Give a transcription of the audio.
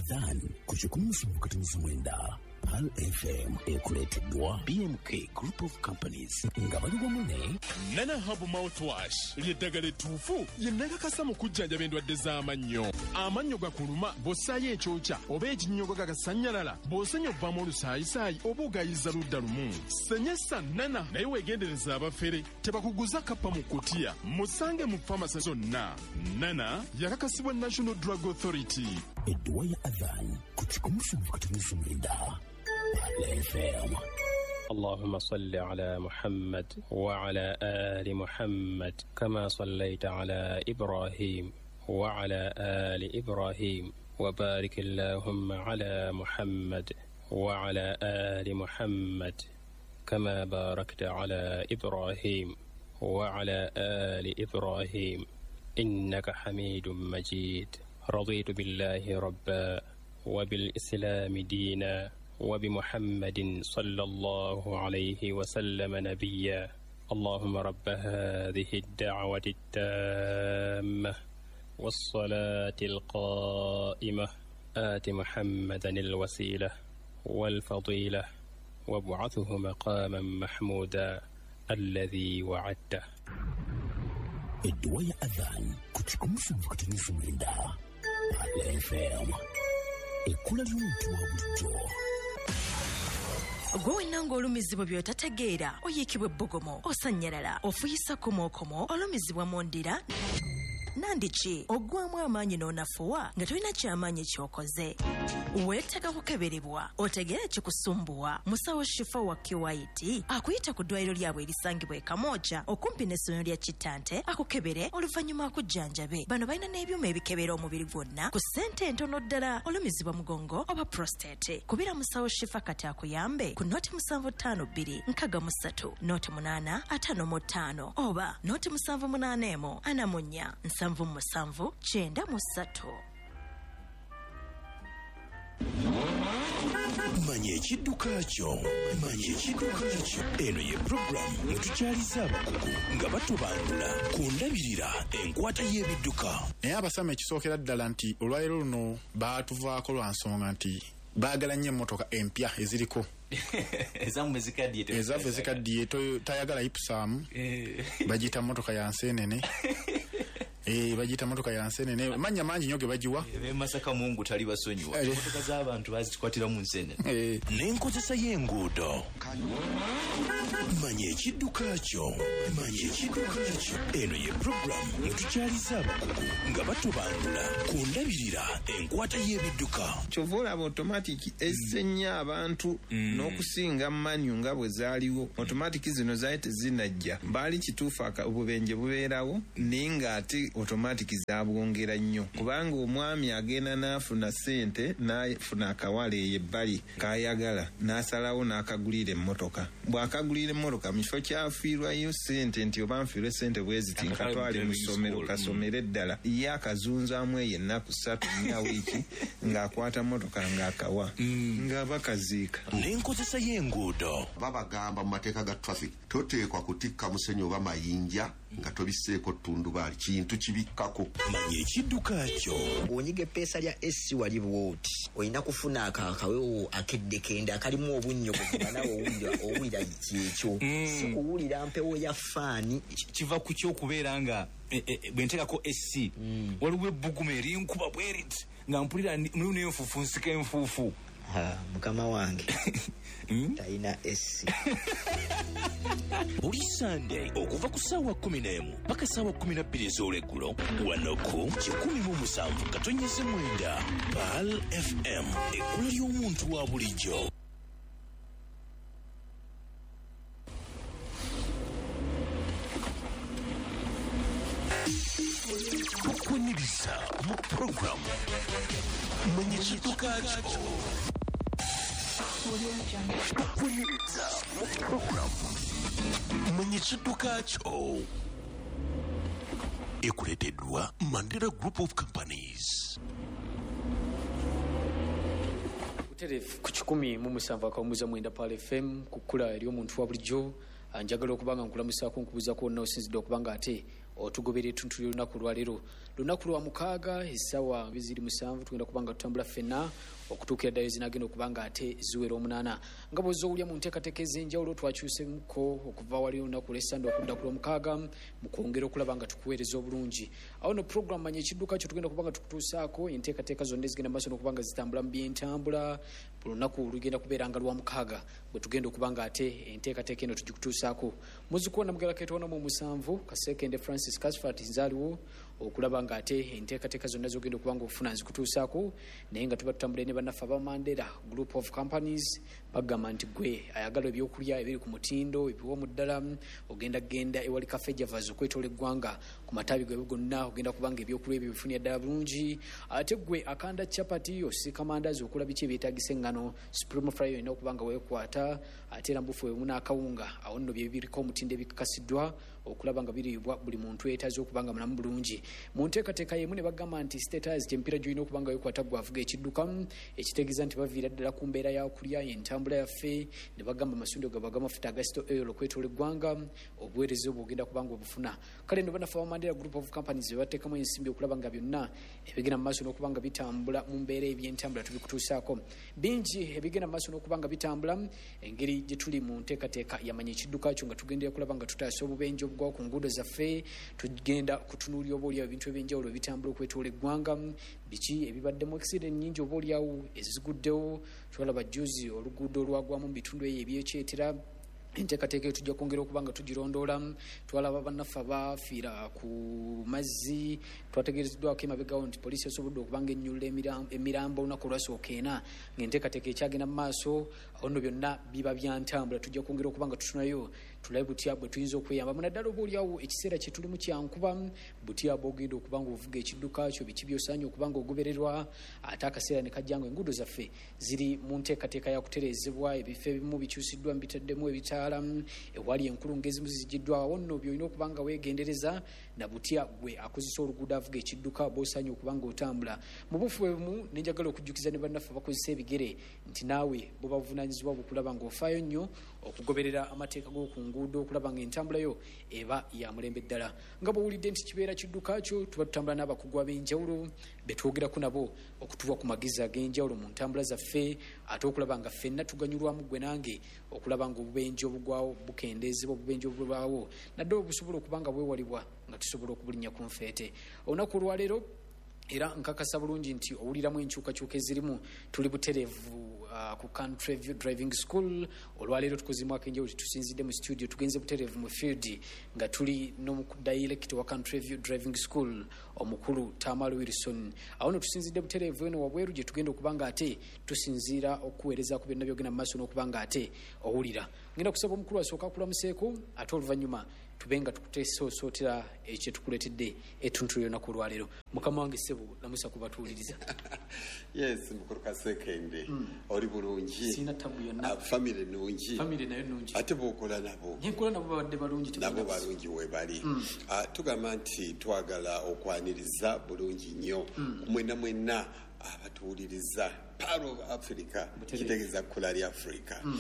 Adhan kuchikumusha mkatanizi mwenda Pal FM ekuleteddwa BMK Group of Companies nga bali wamune Nana Hub Mouthwash lyeddagala ettuufu yennakakasa mu kujjanja endwadde z'amannyo. Amannyo gakuluma bw'ossaayo ekyokya oba ekinnyogo gagasanyalala bw'osenya obbamu olusaayisaayi oba ogayiza ludda lumu. Senyesa Nana naye weegendereza abafere tebakuguza kappa mu kutiya musange mu famasi zonna. Nana yakakasibwa National Drug Authority. Edduwa ya Adhan kuchikumusha mkatanizi mwenda Pal FM. اللهم صل على محمد وعلى آل محمد كما صليت على إبراهيم وعلى آل إبراهيم وبارك اللهم على محمد وعلى آل محمد كما باركت على إبراهيم وعلى آل إبراهيم إنك حميد مجيد. رضيت بالله ربا وبالإسلام دينا وبمحمد صلى الله عليه وسلم نبيا. اللهم رب هذه الدعوة التامة والصلاة القائمة آت محمدا الوسيلة والفضيلة وابعثه مقاما محمودا الذي وعدته. Edduwa ya Adhan kuchikumusha mkatanizi mwenda Pal FM ekula ly'omuntu wa bulijjo. Gwe nanga olumizibwa by'otategeera oyiikibwa ebbogomo osanyalala ofuyisa komokomo olumizibwa mu ndira nandiki ogwamu amaanyi n'onafuwa nga tolina kyamaanyi ky'okoze weetega kukeberebwa otegeera kikusumbuwa. Musawo Shifa wa Kiwaiti akuyita ku ddwaliro lyabwe erisangibwa e Kamooja okumpi n'essomero lya Kitante akukebere oluvannyuma akujjanjabe. Bano balina n'ebyuma ebikebera omubiri gwonna ku ssente entono ddala olumizibwa mugongo oba prostate. Kubira Musawo Shifa kati akuyambe ku noti 7552 63 noti 855 oba noti 781 anamunya 773 93. Manye ekidduka kyo. Eno ye programu mutukyaliza abakugu nga batubangula ku ndabirira enkwata y'ebidduka. Naye abasama ekisookera ddala nti olwaliro luno baatuvaako lwa nsonga nti baagala nnyo emmotoka empya eziriko ezaffe zikaddiye tayagala ipsam bagiyita mmotoka ya nseenene. Bagita motoka ya nseenene manya mangi nyoge bajiwa Masaka Mungu tali basonyiwa motoka z'abantu bazikwatira mu nseenene n'enkozesa y'enguudo. Manye ekidduka kyo. Eno ye programu mutukyaliza abakugu nga batubangula ku ndabirira enkwata y'ebidduka. Kyova olaba automatic essenya abantu n'okusinga manyu nga bwe zaaliwo. Automatic zino zaali tezinajja baali kituufu obubenje bubeerawo naye ng'ate automatic zaabwongera nnyo kubanga omwami agenda n'afuna ssente n'afuna akawala eyo ebbali k'ayagala n'asalawo n'akagulira emmotoka. Bw'akagulira emmotoka mu kifo kyafiirwayo ssente nti oba nfiirwe ssente bwe ziti nkatwale mu ssomero kasomere ddala ye akazunzaamu eyo ennaku 3 nya wiiki ng'akwata mmotoka ng'akawa nga bakaziika. N'enkozesa y'enguudo. Babagamba mu mateeka ga traffic toteekwa kutikka musenyu oba mayinja nga tobisseeko ttundubaali kintu kibikkako. Manye ekidduka kyo. Onyiga eppeesa lya SC wali bwoti olina kufuna akawewo akeddekende akalimu obunnyo kuba nawe owulira kyekyo si kuwulira mpewo ya faani kiva ku ky'okubeera nga bwe nteekako SC waliwo ebbugumu erinkuba bweriti nga mpulira nenfuufu nsika enfuufu. Mukama wange talina SC. Buli Sunday okuva ku ssaawa 11 paka ssaawa 12 ez'olweggulo wano ku 107.9 Pal FM ekkula ly'omuntu wa bulijjo. Okweniriza mu programu Manye ekidduka kyo. Okweniriza mu programu Manye ekidduka kyo. Ekuleeteddwa Mandela Group of Companies. Butereevu ku 107.9 Pal FM ku kkula ery'omuntu wa bulijjo. Njagala okubanga nkulamusaako nkubuza kwonna osinzidde okubanga ate otugobera etuntu ly'olunaku lwaleero. Lunaku lwa mukaaga essaawa 27 tugenda kubanga tutambula ffenna okutuukira ddala ezinagenda okubanga ate ziwera 8 nga bw'ozoowulya mu nteekateeka ez'enjawulo twakyusemuko okuva wali olunaku lw'essande okudda ku lwomukaaga mu kwongera okulaba nga tukuweereza obulungi. Awo no program manya ekidduka kyo tugenda kubanga tukutuusaako enteekateeka zonna ezigenda maaso n'okubanga zitambula mu byentambula buli lunaku lugenda kubeera nga lwa mukaaga bwe tugenda okubanga ate enteekateeka eno tugikutuusaako. Muzikuwa Namugala Keetono mu 7 Kasekende Francis Kasfat nzaaliwo okulaba nga ate enteekateeka zonna zogenda okubanga okufuna nzikutuusaako naye nga tuba tutambule ne bannaffe aba Mandela Group of Companies bagamba nti gwe ayagala ebyokulya ebiri ku mutindo ebiwoomu ddala ogenda ewali Cafe Javas okwetoola eggwanga ku matabi gwe gonna ogenda kubanga ebyokulya ebyo bifunira ddala bulungi. Ate gwe akanda chapati osika mandazi okola biki ebyetaagisa engano supreme fry olina okubanga weekwata ate era mbufu emu n'akawunga awo nno bye biriko omutindo ebikakasiddwa okulaba nga biriibwa buli muntu yeetaaze okubanga mulamu bulungi. Mu nteekateeka yemu ne bagamba nti status gy'empiira gy'olina okubanga weekwata gwavuga ekidduka ekitegeeza nti baviira ddala ku mbeera y'okulya entambula yaffe ne bagamba amasundi gabwe ag'amafuta agasito oil okwetoola eggwanga obuweereza obwo ogenda kubanga obufuna. Kale nno bannaffe aba Mandela Group of Companies be bateekamu ensimbi okulaba nga byonna ebigenda mu maaso n'okubanga bitambula mu mbeera ebyentambula tubikutuusaako. Bingi ebigenda mu maaso n'okubanga bitambula engeri gye tuli mu nteekateeka yamanya ekidduka kyo nga tugendera kulaba nga tutaasa obubenje obugwawo ku nguudo zaffe tugenda kutunuulira obaolyawo ebintu ebyenjawulo ebitambula okwetoola eggwanga biki ebibaddemu accident nnyingi obaolyawo eziguddewo twalaba juzi oluguudo olwagwamu mu bitundu eyo ebyekyetera enteekateeka eyo tujja kwongera okuba nga tugirondoola. Twalaba bannaffe abafiira ku mazzi twategeerezeddwako emabegawo nti poliisi esobodde okubanga ennyulula emirambo olunaku olwasooka ena ng'enteekateeka ekyagenda mu maaso awo nno byonna biba byantambula tujja kwongera okuba nga tutunayo tulabe butya bwe tuyinza okweyambamu naddala oba olyawo ekiseera kye tulimu kyankuba butya bwe ogenda okuba nga ovuga ekidduka kyo biki by'osaanye okuba nga ogobererwa ate akaseera ne kajja nga enguudo zaffe ziri mu nteekateeka ya kutereezebwa ebifo ebimu bikyusiddwa mbitaddemu ebitaala ewali enkulungo ezimu zizigiddwa awo nno byolina okuba nga weegendereza na butya gwe akozesa oluguudo avuga ekidduka bw'osaanye okuba nga otambula. Mu bufu ebumu nenjagala okujjukiza ne bannaffe abakozesa ebigere nti naawe bo bavunaanyizibwa bukulaba ng'ofaayo nnyo okugoberera amateeka g'oku nguudo okulaba nga entambula yo eba ya mulembe ddala. Nga bw'owulidde nti kibeera kidduka kyo tuba tutambula n'abakugu ab'enjawulo be twogerako nabo okutuwa ku magezi ag'enjawulo mu ntambula zaffe ate okulaba nga ffenna tuganyulwamu gwe nange okulaba nga obubenje obugwawo bukendeezebwa obubenje obulwawo naddala obusobola okuba nga bwewalibwa nga tusobola okubulinnya ku nfeete. Olunaku olwaleero era nkakasa bulungi nti owuliramu enkyukakyuka ezirimu tuli butereevu ku Country View Driving School. Olwaleero tukozemu akenjawulo tusinzidde mu studio tugenze butereevu mu field nga tuli n'omudirector wa Country View Driving School omukulu Tamara Wilson. Awo no tusinzidde butereevu eno wabweru gye tugenda okuba nga ate tusinziira okuweereza ku byonna byogenda mu maaso n'okuba nga ate owulira. Ngenda kusaba omukulu asooka akulamuseeko ate oluvannyuma tubenga tukuteesootera ekyo tukuleetedde ettuntu ly'olunaku olwaleero. Mukama wange ssebo namusa kubatuuliriza. Yes, mukulu Kasekende oli bulungi sina tabu yonna family nungi nayo nungi ate bwokola nabo nyekola nabo babadde balungi nabo balungi webali. Tugamba nti twagala okwaniriza bulungi nnyo mwenna abatuuliriza Pearl of Africa kitegeeza kkula lya Africa